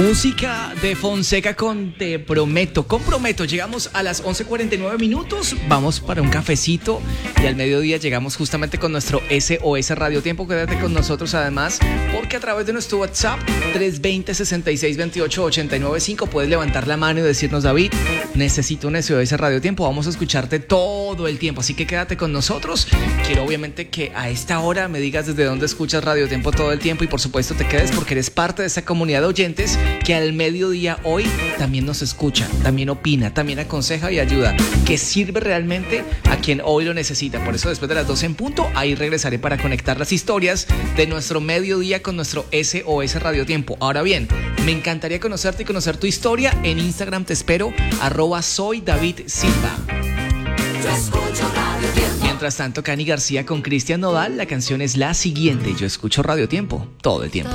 Música de Fonseca con Te Prometo. Comprometo. Llegamos a las 11:49 minutos. Vamos para un cafecito y al mediodía llegamos justamente con nuestro SOS Radio Tiempo. Quédate con nosotros además, porque a través de nuestro WhatsApp 320-6628-895 puedes levantar la mano y decirnos: David, necesito un SOS Radio Tiempo. Vamos a escucharte todo el tiempo, así que quédate con nosotros. Quiero obviamente que a esta hora me digas desde dónde escuchas Radio Tiempo todo el tiempo y por supuesto te quedes porque eres parte de esa comunidad de oyentes que al mediodía hoy también nos escucha, también opina, también aconseja y ayuda, que sirve realmente a quien hoy lo necesita. Por eso después de las 12 en punto, ahí regresaré para conectar las historias de nuestro mediodía con nuestro SOS Radio Tiempo. Ahora bien, me encantaría conocerte y conocer tu historia. En Instagram te espero, @soydavidsilva. Mientras tanto, Cani García con Cristian Nodal, la canción es la siguiente. Yo escucho Radio Tiempo todo el tiempo.